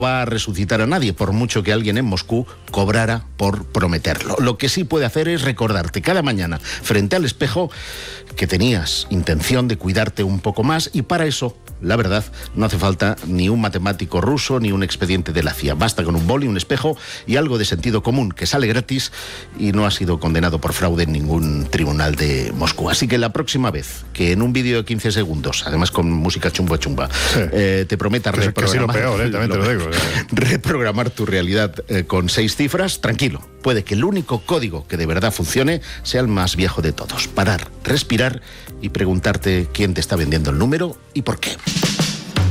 va a resucitar a nadie, por mucho que alguien en Moscú cobrara por prometerlo. Lo que sí puede hacer es recordarte cada mañana, frente al espejo, que tenías intención de cuidarte un poco más, y para eso, la verdad, no hace falta ni un matemático ruso ni un expediente de la CIA. Basta con un boli, un espejo y algo de sentido común, que sale gratis y no ha sido condenado por fraude en ningún tribunal de Moscú. Así que la próxima vez que en un vídeo de 15 segundos, además con música chumba chumba, te prometa reprogramar, también te lo digo. Reprogramar tu realidad con 6 cifras, tranquilo. Puede que el único código que de verdad funcione sea el más viejo de todos. Parar, respirar y preguntarte quién te está vendiendo el número y por qué.